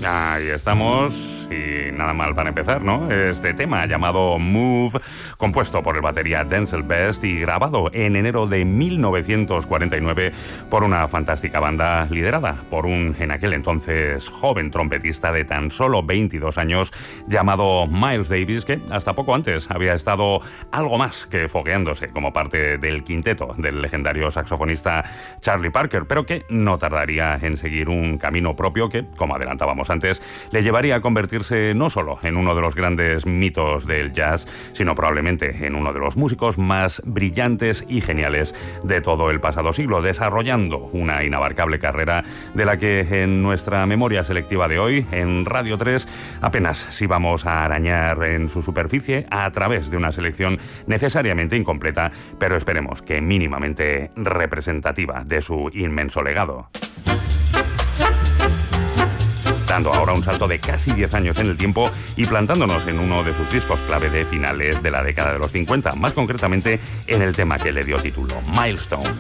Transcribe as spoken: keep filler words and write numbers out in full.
Ahí estamos, y nada mal para empezar, ¿no? Este tema llamado Move, compuesto por el batería Denzel Best y grabado en enero de mil novecientos cuarenta y nueve por una fantástica banda liderada por un, en aquel entonces, joven trompetista de tan solo veintidós años llamado Miles Davis, que hasta poco antes había estado algo más que fogueándose como parte del quinteto del legendario saxofonista Charlie Parker, pero que no tardaría en seguir un camino propio que, como adelantábamos antes, le llevaría a convertirse no solo en uno de los grandes mitos del jazz, sino probablemente en uno de los músicos más brillantes y geniales de todo el pasado siglo, desarrollando una inabarcable carrera de la que en nuestra memoria selectiva de hoy, en Radio tres, apenas si vamos a arañar en su superficie a través de una selección necesariamente incompleta, pero esperemos que mínimamente representativa de su inmenso legado. Dando ahora un salto de casi diez años en el tiempo y plantándonos en uno de sus discos clave de finales de la década de los cincuenta, más concretamente en el tema que le dio título, Milestone.